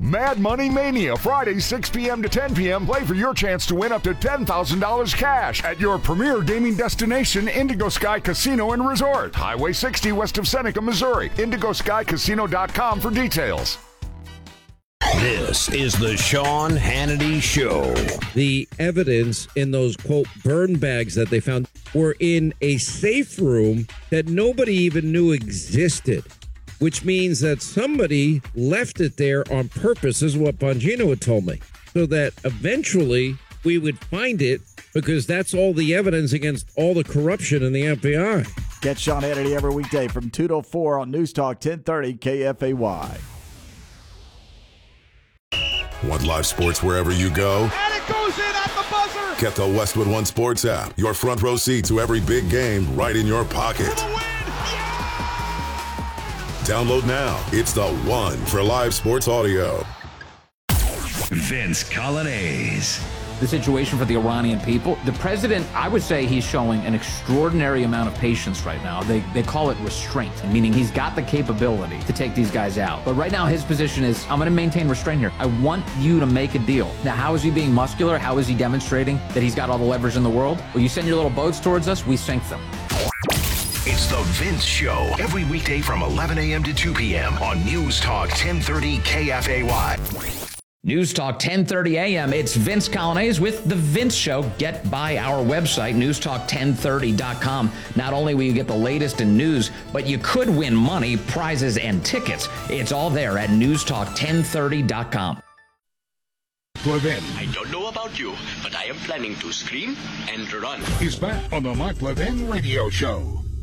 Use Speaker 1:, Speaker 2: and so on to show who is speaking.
Speaker 1: Mad Money Mania, Friday, 6 p.m. to 10 p.m. Play for your chance to win up to $10,000 cash at your premier gaming destination, Indigo Sky Casino and Resort. Highway 60 west of Seneca, Missouri. IndigoSkyCasino.com for details.
Speaker 2: This is the Sean Hannity Show.
Speaker 3: The evidence in those, quote, burn bags that they found were in a safe room that nobody even knew existed, which means that somebody left it there on purpose, is what Bongino had told me, so that eventually we would find it, because that's all the evidence against all the corruption in the FBI.
Speaker 4: Catch Sean Hannity every weekday from 2 to 4 on News Talk 1030 KFAY.
Speaker 5: Want live sports wherever you go?
Speaker 6: And it goes in at the buzzer!
Speaker 5: Get the Westwood One Sports app. Your front row seat to every big game right in your pocket.
Speaker 6: For the win! Yeah!
Speaker 5: Download now. It's the one for live sports audio.
Speaker 7: Vince Coglianese.
Speaker 8: The situation for the Iranian people. The president, I would say he's showing an extraordinary amount of patience right now. They call it restraint, meaning he's got the capability to take these guys out. But right now his position is, I'm going to maintain restraint here. I want you to make a deal. Now, how is he being muscular? How is he demonstrating that he's got all the leverage in the world? Well, you send your little boats towards us, we sink them.
Speaker 7: It's the Vince Show, every weekday from 11 a.m. to 2 p.m. on News Talk 1030 KFAY.
Speaker 8: News Talk 1030 a.m. It's Vince Coglianese with The Vince Show. Get by our website, newstalk1030.com. Not only will you get the latest in news, but you could win money, prizes, and tickets. It's all there at newstalk1030.com.
Speaker 9: Levin.
Speaker 10: I don't know about you, but I am planning to scream and run.
Speaker 9: He's back on the Mark Levin Radio Show.